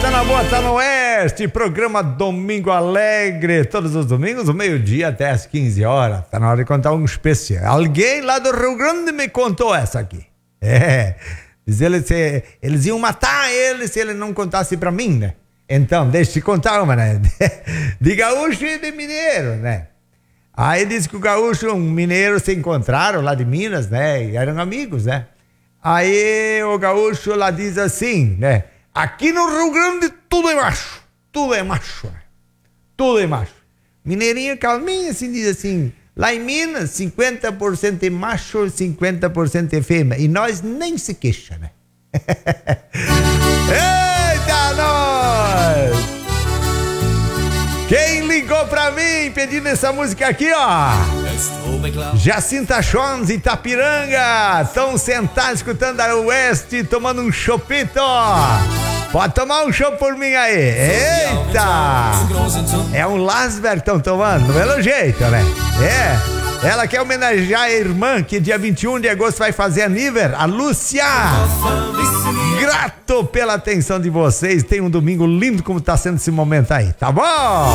tá na boa, tá no oeste, programa Domingo Alegre, todos os domingos, do meio-dia até as 15 horas, tá na hora de contar um especial. Alguém lá do Rio Grande me contou essa aqui. Diz eles iam matar ele se ele não contasse pra mim, né? Então, deixa eu te contar uma, né? De gaúcho e de mineiro, né? Aí diz que o gaúcho e o mineiro se encontraram lá de Minas, né? E eram amigos, né? Aí o gaúcho lá diz assim, né? Aqui no Rio Grande tudo é macho. Tudo é macho, né? Tudo é macho. Mineirinho calminho assim diz assim, lá em Minas 50% é macho, 50% é fêmea. E nós nem se queixa, né? Eita, nós! Quem ligou pra mim pedindo essa música aqui, ó? Jacinta Jones e Itapiranga. Estão sentados escutando a Oeste, tomando um chopito. Pode tomar um chopp por mim aí. Eita! É um Lasberg que estão tomando, pelo jeito, né? Ela quer homenagear a irmã que dia 21 de agosto vai fazer aniversário, a Lúcia. Grato pela atenção de vocês. Tem um domingo lindo como tá sendo esse momento aí, tá bom?